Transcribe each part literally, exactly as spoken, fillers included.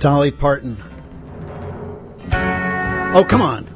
Dolly Parton. Oh, come on.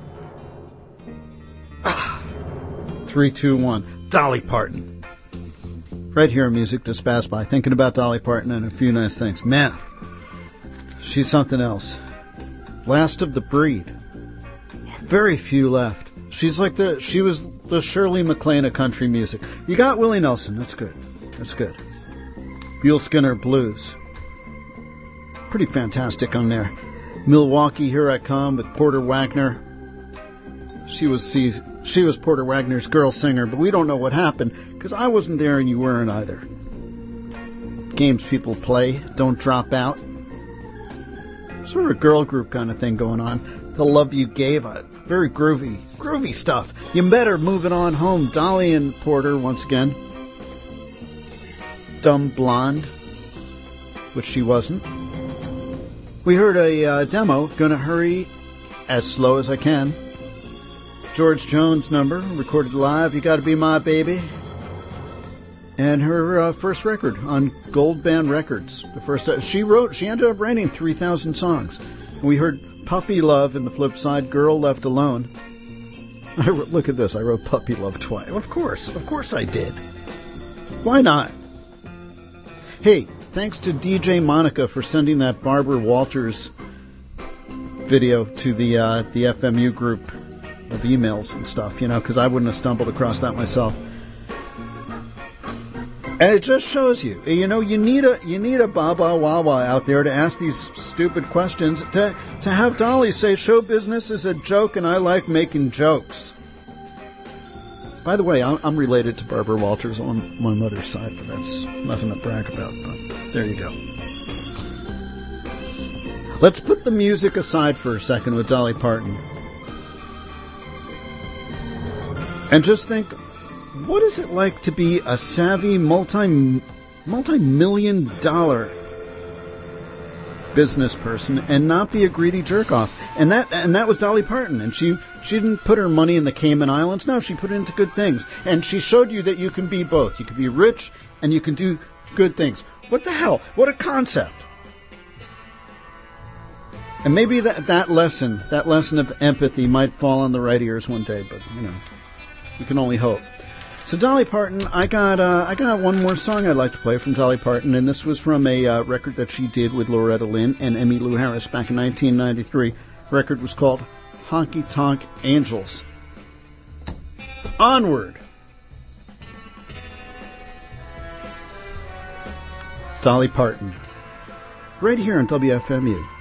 Ah. Three, two, one. Dolly Parton. Right here on Music to Spaz By, thinking about Dolly Parton and a few nice things. Man, she's something else. Last of the breed. Very few left. She's like the, she was the Shirley MacLaine of country music. You got Willie Nelson. That's good. That's good. Buell Skinner Blues. Pretty fantastic on there. Milwaukee, Here I Come with Porter Wagner. She was she was Porter Wagner's girl singer, but we don't know what happened because I wasn't there and you weren't either. Games people play, don't drop out. Sort of a girl group kind of thing going on. The Love You Gave, uh, very groovy, groovy stuff. You better moving on home. Dolly and Porter once again. Dumb Blonde, which she wasn't. We heard a uh, demo, Gonna Hurry as Slow as I Can. George Jones number, recorded live, You Gotta Be My Baby. And her uh, first record on Gold Band Records. The first uh, she wrote, she ended up writing three thousand songs. And we heard Puppy Love in the flip side, Girl Left Alone. I wrote, look at this, I wrote Puppy Love twice. Of course, of course I did. Why not? Hey, thanks to D J Monica for sending that Barbara Walters video to the uh, the F M U group of emails and stuff, you know, because I wouldn't have stumbled across that myself. And it just shows you, you know, you need a you need a Baba Wawa out there to ask these stupid questions. To to have Dolly say show business is a joke and I like making jokes. By the way, I'm related to Barbara Walters on my mother's side, but that's nothing to brag about. But there you go. Let's put the music aside for a second with Dolly Parton. And just think, what is it like to be a savvy multi, multi-million dollar business person and not be a greedy jerk-off? And that and that was Dolly Parton. And she, she didn't put her money in the Cayman Islands. No, she put it into good things. And she showed you that you can be both. You can be rich and you can do good things. What the hell? What a concept. And maybe that, that lesson, that lesson of empathy might fall on the right ears one day. But, you know, we can only hope. So Dolly Parton, I got uh, I got one more song I'd like to play from Dolly Parton, and this was from a uh, record that she did with Loretta Lynn and Emmylou Harris back in nineteen ninety-three. The record was called Honky Tonk Angels. Onward! Dolly Parton. Right here on W F M U.